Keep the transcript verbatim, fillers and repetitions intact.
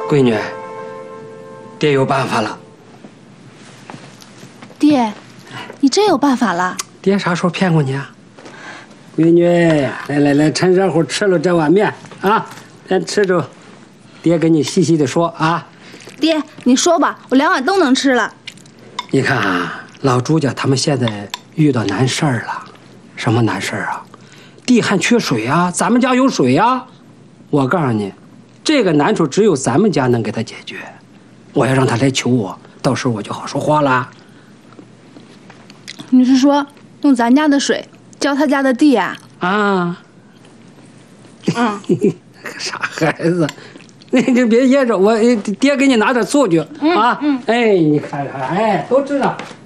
闺女，爹有办法了。 爹，你真有办法了？ 爹啥时候骗过你啊？闺女，来来来，趁热乎吃了这碗面啊，先吃着。爹给你细细的说啊。 爹，你说吧，我两碗都能吃了。 你看啊，老朱家他们现在遇到难事儿了。什么难事儿啊？地旱缺水啊，咱们家有水啊。我告诉你，这个难处只有咱们家能给他解决。我要让他来求我，到时候我就好说话了。 你是说用咱家的水浇他家的地啊？ 啊， 嗯， 傻孩子，你就别噎着，我爹给你拿点醋去啊。嗯嗯、哎，你看看，哎，都知道